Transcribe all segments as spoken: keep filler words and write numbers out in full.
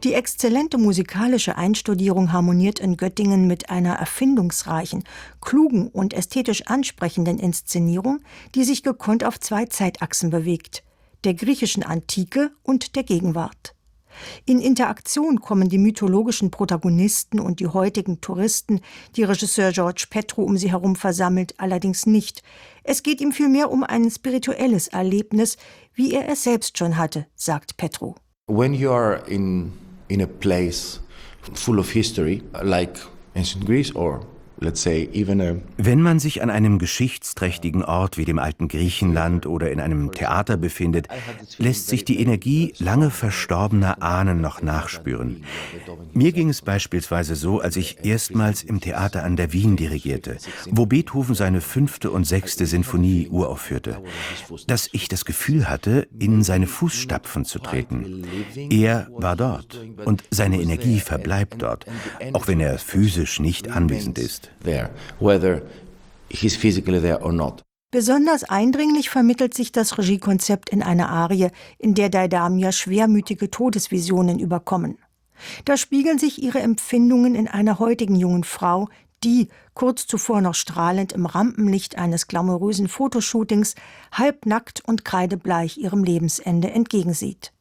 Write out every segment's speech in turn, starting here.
Die exzellente musikalische Einstudierung harmoniert in Göttingen mit einer erfindungsreichen, klugen und ästhetisch ansprechenden Inszenierung, die sich gekonnt auf zwei Zeitachsen bewegt: der griechischen Antike und der Gegenwart. In Interaktion kommen die mythologischen Protagonisten und die heutigen Touristen, die Regisseur George Petrou um sie herum versammelt, allerdings nicht. Es geht ihm vielmehr um ein spirituelles Erlebnis, wie er es selbst schon hatte, sagt Petrou. When you are in, in a place full of history, like ancient Greece or let's say even a Wenn man sich an einem geschichtsträchtigen Ort wie dem alten Griechenland oder in einem Theater befindet, lässt sich die Energie lange verstorbener Ahnen noch nachspüren. Mir ging es beispielsweise so, als ich erstmals im Theater an der Wien dirigierte, wo Beethoven seine fünfte und sechste Sinfonie uraufführte, dass ich das Gefühl hatte, in seine Fußstapfen zu treten. Er war dort und seine Energie verbleibt dort, auch wenn er physisch nicht anwesend ist. There, whether he's physically there or not. Besonders eindringlich vermittelt sich das Regiekonzept in einer Arie, in der Deidamia schwermütige Todesvisionen überkommen. Da spiegeln sich ihre Empfindungen in einer heutigen jungen Frau, die, kurz zuvor noch strahlend im Rampenlicht eines glamourösen Fotoshootings, halbnackt und kreidebleich ihrem Lebensende entgegensieht.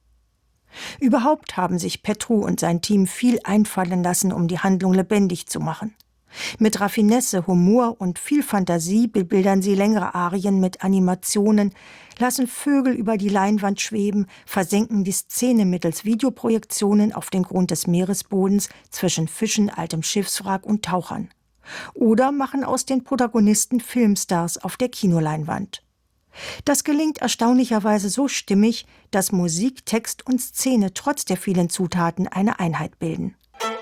Überhaupt haben sich Petrou und sein Team viel einfallen lassen, um die Handlung lebendig zu machen. Mit Raffinesse, Humor und viel Fantasie bebildern sie längere Arien mit Animationen, lassen Vögel über die Leinwand schweben, versenken die Szene mittels Videoprojektionen auf den Grund des Meeresbodens zwischen Fischen, altem Schiffswrack und Tauchern. Oder machen aus den Protagonisten Filmstars auf der Kinoleinwand. Das gelingt erstaunlicherweise so stimmig, dass Musik, Text und Szene trotz der vielen Zutaten eine Einheit bilden.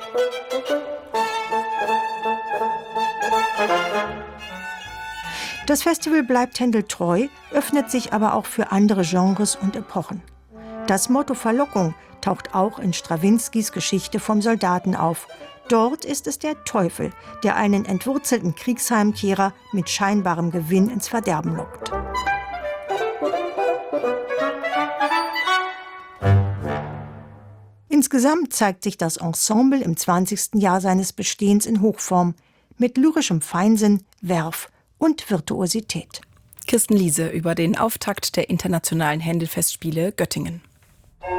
Das Festival bleibt Händel treu, öffnet sich aber auch für andere Genres und Epochen. Das Motto Verlockung taucht auch in Strawinskys Geschichte vom Soldaten auf. Dort ist es der Teufel, der einen entwurzelten Kriegsheimkehrer mit scheinbarem Gewinn ins Verderben lockt. Insgesamt zeigt sich das Ensemble im zwanzigsten Jahr seines Bestehens in Hochform, mit lyrischem Feinsinn, Werf und Virtuosität. Kirsten Liese über den Auftakt der Internationalen Händel-Festspiele Göttingen.